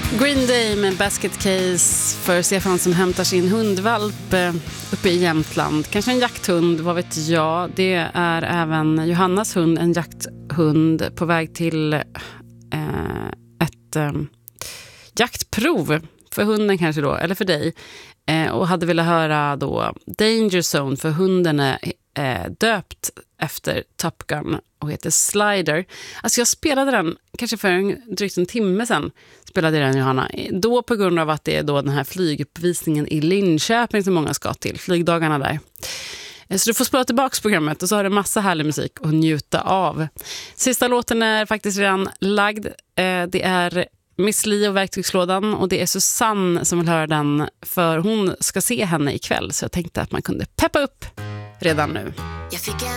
Green Day med Basket Case för Stefan som hämtar sin hundvalp uppe i Jämtland. Kanske en jakthund, vad vet jag. Det är även Johannas hund, en jakthund på väg till ett jaktprov för hunden kanske då, eller för dig. Och hade velat höra då Danger Zone för hunden är döpt efter Top Gun och heter Slider. Alltså jag spelade den kanske för drygt en timme sedan, spelade den Johanna. Då på grund av att det är då den här flyguppvisningen i Linköping som många ska till, flygdagarna där. Så du får spela tillbaka programmet och så har det massa härlig musik att njuta av. Sista låten är faktiskt redan lagd. Det är Miss Li och verktygslådan och det är Susanne som vill höra den för hon ska se henne ikväll. Så jag tänkte att man kunde peppa upp redan nu. Jag fick